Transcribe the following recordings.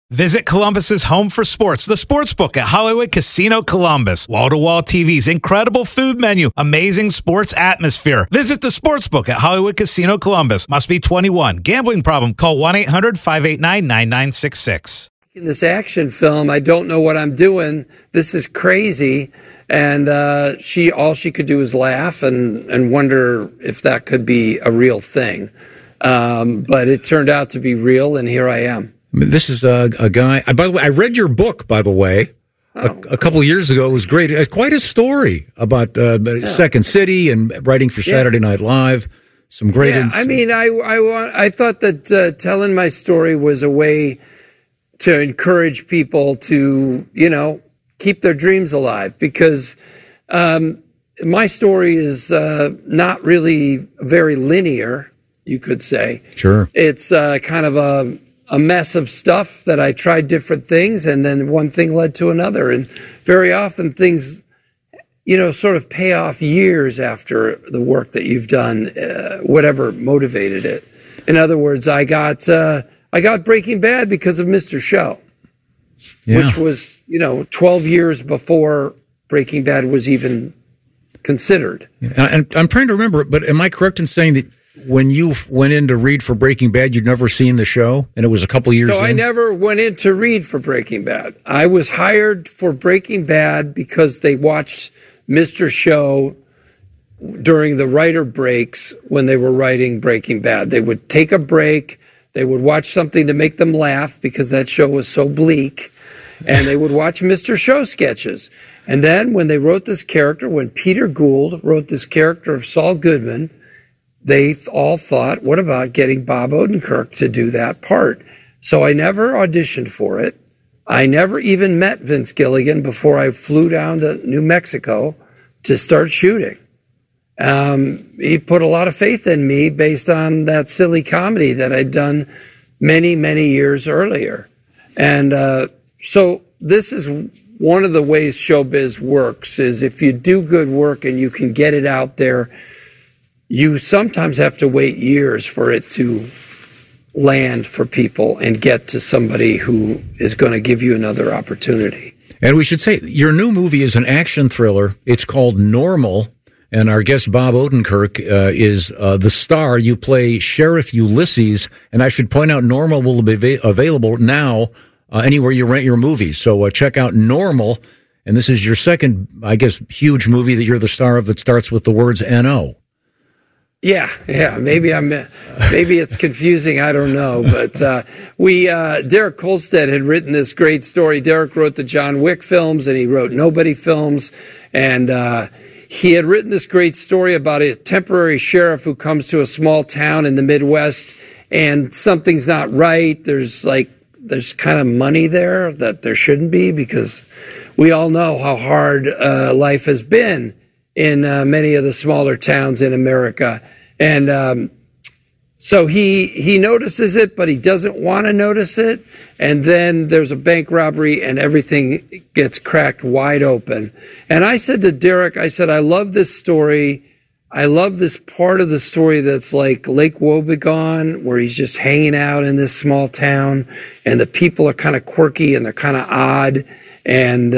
Visit Columbus's home for sports, the Sportsbook at Hollywood Casino Columbus. Wall-to-wall TVs, incredible food menu, amazing sports atmosphere. Visit the Sportsbook at Hollywood Casino Columbus. Must be 21. Gambling problem? Call 1-800-589-9966. In this action film, I don't know what I'm doing. This is crazy. And all she could do is laugh and wonder if that could be a real thing. But it turned out to be real, and here I am. This is a guy. By the way, I read your book, by the way, a couple of years ago. It was great. It's quite a story about Second City and writing for Saturday Night Live. Some great. I mean, I thought that telling my story was a way to encourage people to, keep their dreams alive, because my story is not really very linear, you could say. Sure. It's kind of a mess of stuff that I tried different things, and then one thing led to another. And very often things, sort of pay off years after the work that you've done, whatever motivated it. In other words, I got Breaking Bad because of Mr. Show, which was, 12 years before Breaking Bad was even considered. And I'm trying to remember, but am I correct in saying that when you went in to read for Breaking Bad, you'd never seen the show, and it was a couple years in? No, I never went in to read for Breaking Bad. I was hired for Breaking Bad because they watched Mr. Show during the writer breaks when they were writing Breaking Bad. They would take a break, they would watch something to make them laugh because that show was so bleak, and they would watch Mr. Show sketches. And then when they wrote this character, when Peter Gould wrote this character of Saul Goodman, they all thought, what about getting Bob Odenkirk to do that part? So I never auditioned for it. I never even met Vince Gilligan before I flew down to New Mexico to start shooting. He put a lot of faith in me based on that silly comedy that I'd done many, many years earlier. And so this is one of the ways showbiz works, is if you do good work and you can get it out there, you sometimes have to wait years for it to land for people and get to somebody who is going to give you another opportunity. And we should say, your new movie is an action thriller. It's called Normal, and our guest Bob Odenkirk is the star. You play Sheriff Ulysses, and I should point out Normal will be available now anywhere you rent your movies. So check out Normal, and this is your second, I guess, huge movie that you're the star of that starts with the words N-O. Yeah. Maybe it's confusing. I don't know. But Derek Kolstad had written this great story. Derek wrote the John Wick films, and he wrote Nobody films. And he had written this great story about a temporary sheriff who comes to a small town in the Midwest, and something's not right. There's kind of money there that there shouldn't be, because we all know how hard life has been in many of the smaller towns in America. And so he notices it, but he doesn't want to notice it. And then there's a bank robbery, and everything gets cracked wide open. And I said to Derek, I love this story. I love this part of the story that's like Lake Wobegon, where he's just hanging out in this small town, and the people are kind of quirky and they're kind of odd. And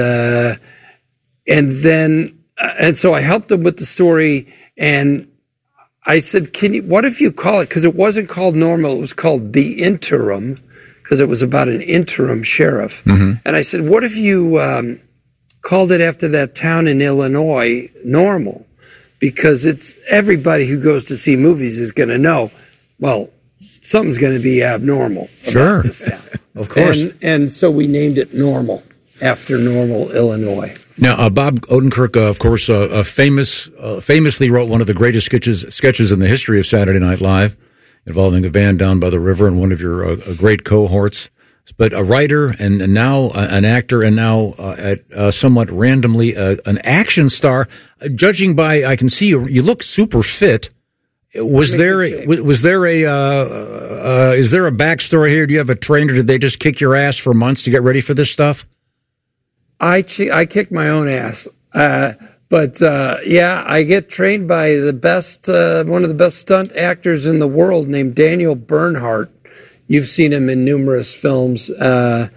so I helped him with the story, and I said, what if you call it, because it wasn't called Normal, it was called The Interim, because it was about an interim sheriff. Mm-hmm. And I said, what if you called it after that town in Illinois, Normal? Because it's everybody who goes to see movies is going to know, well, something's going to be abnormal about this town. Of course. And so we named it Normal, after Normal, Illinois. Now, Bob Odenkirk, of course, famously wrote one of the greatest sketches in the history of Saturday Night Live, involving a van down by the river, and one of your great cohorts. But a writer, and now an actor, and now somewhat randomly an action star. Judging by, I can see you look super fit. Is there a backstory here? Do you have a trainer? Did they just kick your ass for months to get ready for this stuff? I kick my own ass. But I get trained by the best, one of the best stunt actors in the world, named Daniel Bernhardt. You've seen him in numerous films.